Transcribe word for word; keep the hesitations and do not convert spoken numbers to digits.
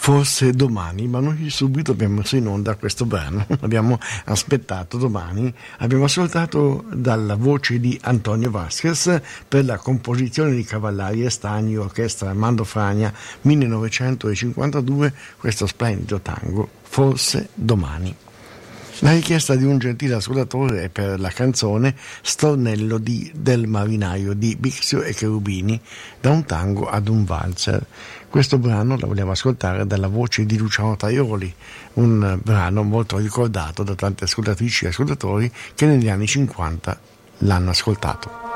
Forse domani, ma noi subito abbiamo messo in onda questo brano, abbiamo aspettato domani, abbiamo ascoltato dalla voce di Antonio Vasquez per la composizione di Cavallari e Stagni, orchestra Armando Fragna, millenovecentocinquantadue, questo splendido tango, Forse domani. La richiesta di un gentile ascoltatore è per la canzone Stornello di, del marinaio di Bixio e Cherubini, da un tango ad un valzer. Questo brano lo vogliamo ascoltare dalla voce di Luciano Tajoli, un brano molto ricordato da tante ascoltatrici e ascoltatori che negli anni cinquanta l'hanno ascoltato.